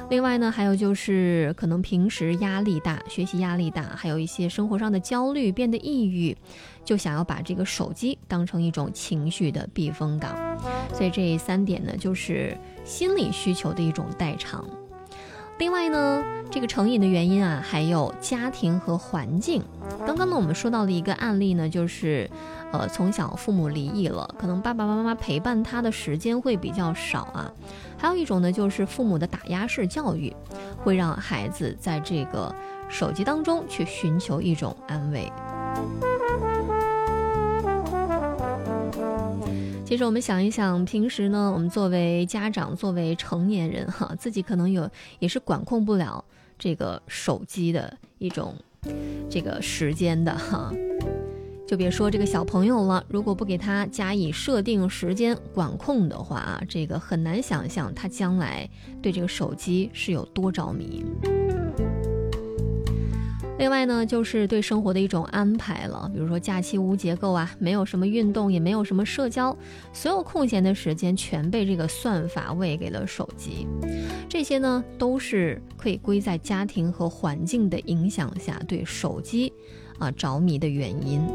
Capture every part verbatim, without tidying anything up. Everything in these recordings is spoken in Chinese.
另外呢，还有就是可能平时压力大，学习压力大，还有一些生活上的焦虑，变得抑郁，就想要把这个手机当成一种情绪的避风港。所以这三点呢，就是心理需求的一种代偿。另外呢，这个成瘾的原因啊，还有家庭和环境。刚刚呢，我们说到了一个案例呢，就是呃，从小父母离异了，可能爸爸妈妈陪伴他的时间会比较少啊。还有一种呢，就是父母的打压式教育，会让孩子在这个手机当中去寻求一种安慰。其实我们想一想，平时呢，我们作为家长，作为成年人哈，自己可能有也是管控不了这个手机的一种这个时间的哈。就别说这个小朋友了，如果不给他加以设定时间管控的话啊，这个很难想象他将来对这个手机是有多着迷。另外呢，就是对生活的一种安排了，比如说假期无结构啊，没有什么运动，也没有什么社交，所有空闲的时间全被这个算法喂给了手机。这些呢，都是可以归在家庭和环境的影响下对手机啊着迷的原因。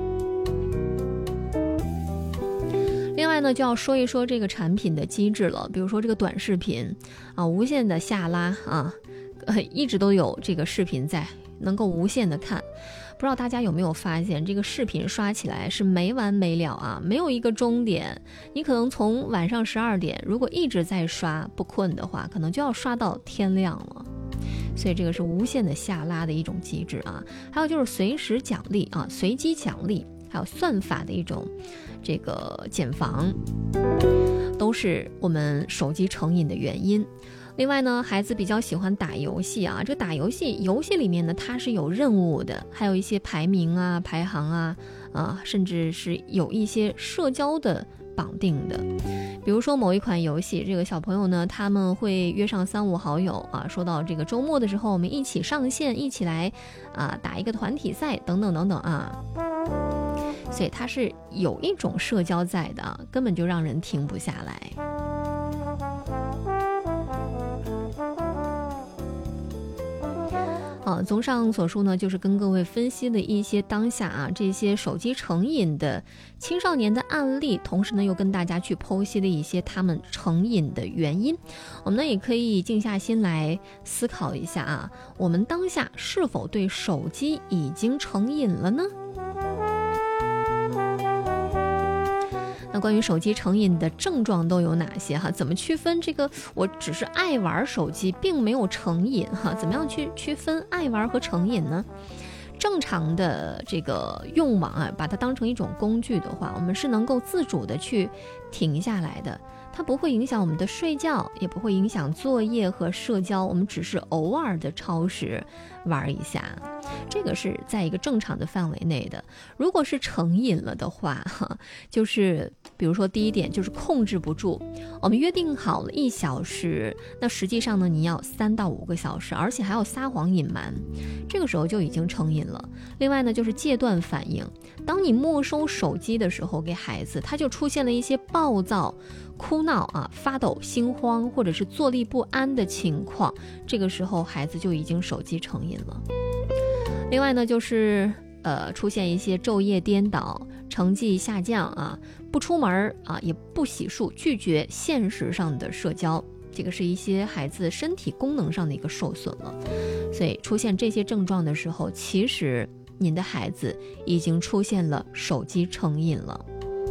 另外呢，就要说一说这个产品的机制了，比如说这个短视频啊，无限的下拉啊，呃，一直都有这个视频在，能够无限的看。不知道大家有没有发现，这个视频刷起来是没完没了啊，没有一个终点。你可能从晚上十二点，如果一直在刷不困的话，可能就要刷到天亮了。所以这个是无限的下拉的一种机制啊。还有就是随时奖励啊，随机奖励，还有算法的一种这个减防，都是我们手机成瘾的原因。另外呢，孩子比较喜欢打游戏啊，这打游戏游戏里面呢，它是有任务的，还有一些排名啊、排行啊，啊，甚至是有一些社交的绑定的。比如说某一款游戏，这个小朋友呢，他们会约上三五好友啊，说到这个周末的时候，我们一起上线，一起来啊打一个团体赛，等等等等啊。所以它是有一种社交在的啊，根本就让人停不下来。啊，综上所述呢，就是跟各位分析的一些当下啊这些手机成瘾的青少年的案例，同时呢又跟大家去剖析了一些他们成瘾的原因。我们呢也可以静下心来思考一下啊，我们当下是否对手机已经成瘾了呢？那关于手机成瘾的症状都有哪些哈？怎么区分这个我只是爱玩手机并没有成瘾哈？怎么样去区分爱玩和成瘾呢？正常的这个用网啊，把它当成一种工具的话，我们是能够自主的去停下来的，它不会影响我们的睡觉，也不会影响作业和社交，我们只是偶尔的超时玩一下，这个是在一个正常的范围内的。如果是成瘾了的话，就是比如说第一点就是控制不住，我们约定好了一小时，那实际上呢你要三到五个小时，而且还要撒谎隐瞒，这个时候就已经成瘾了。另外呢就是戒断反应，当你没收手机的时候给孩子，他就出现了一些暴躁、哭闹啊、发抖、心慌或者是坐立不安的情况，这个时候孩子就已经手机成瘾了。另外呢就是呃出现一些昼夜颠倒、成绩下降啊、不出门啊、也不洗漱、拒绝现实上的社交，这个是一些孩子身体功能上的一个受损了。所以出现这些症状的时候，其实您的孩子已经出现了手机成瘾了。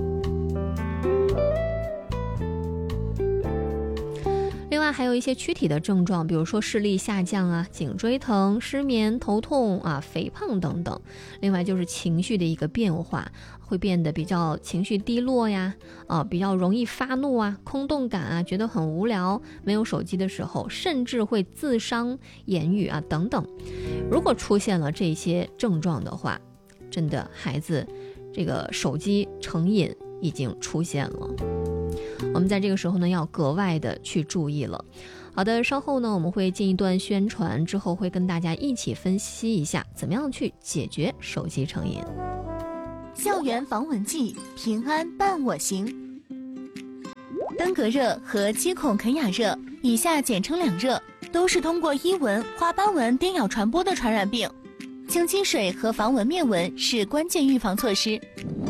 另外还有一些躯体的症状，比如说视力下降啊、颈椎疼、失眠、头痛啊、肥胖等等。另外就是情绪的一个变化，会变得比较情绪低落呀，啊，比较容易发怒啊、空洞感啊，觉得很无聊，没有手机的时候，甚至会自伤言语啊等等。如果出现了这些症状的话，真的孩子这个手机成瘾已经出现了。我们在这个时候呢要格外的去注意了。好的，稍后呢我们会进一段宣传，之后会跟大家一起分析一下怎么样去解决手机成瘾。 校园防蚊剂，平安伴我行。登革热和七孔肯雅热，以下简称两热， 都是通过伊蚊、花斑蚊叮咬传播的传染病。清积水和防蚊灭蚊是关键预防措施。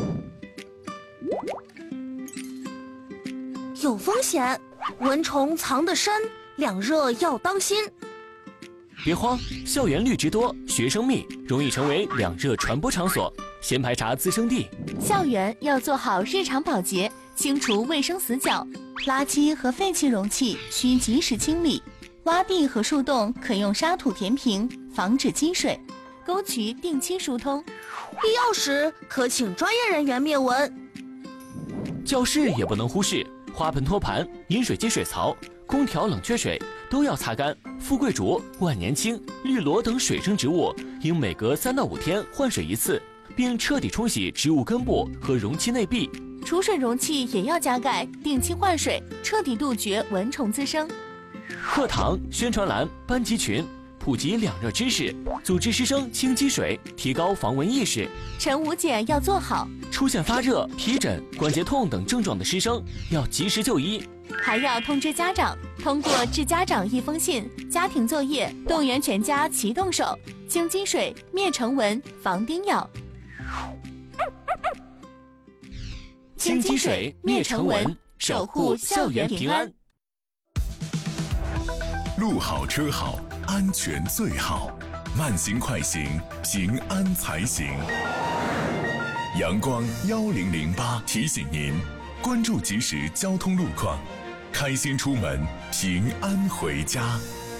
有风险，蚊虫藏得深，两热要当心。 别慌，校园绿植多，学生密，容易成为两热传播场所，先排查滋生地。 校园要做好日常保洁，清除卫生死角，垃圾和废弃容器需及时清理。洼地和树洞可用沙土填平，防止积水。沟渠定期疏通， 必要时可请专业人员灭蚊。 教室也不能忽视，花盆托盘、饮水机水槽、空调冷却水都要擦干。富贵竹、万年青、绿萝等水生植物应每隔三到五天换水一次，并彻底冲洗植物根部和容器内壁。 储水容器也要加盖，定期换水，彻底杜绝蚊虫滋生。 课堂、宣传栏、班级群普及两热知识，组织师生清积水，提高防蚊意识。 晨午检要做好， 出现发热、皮疹、关节痛等症状的师生要及时就医， 还要通知家长，通过致家长一封信、家庭作业，动员全家齐动手，清积水、灭尘蚊、防叮咬。 清积水、灭尘蚊，守护校园平安。 路好车好，安全最好，慢行快行，平安才行。阳光幺零零八提醒您，关注即时交通路况，开心出门，平安回家。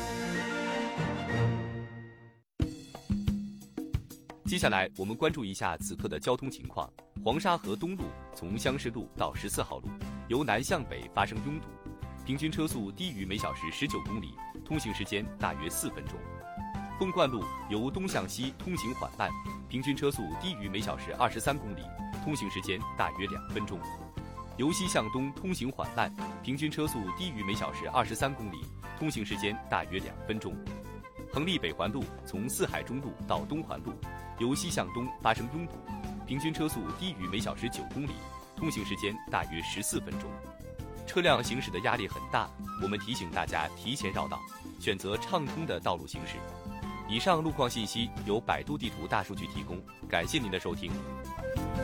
接下来我们关注一下此刻的交通情况。黄沙河东路从乡市路到十四号路，由南向北发生拥堵，平均车速低于每小时十九公里，通行时间大约四分钟。凤冠路由东向西通行缓慢，平均车速低于每小时二十三公里，通行时间大约两分钟。由西向东通行缓慢，平均车速低于每小时二十三公里，通行时间大约两分钟。横沥北环路从四海中路到东环路，由西向东发生拥堵，平均车速低于每小时九公里，通行时间大约十四分钟。车辆行驶的压力很大，我们提醒大家提前绕道，选择畅通的道路行驶。以上路况信息由百度地图大数据提供，感谢您的收听。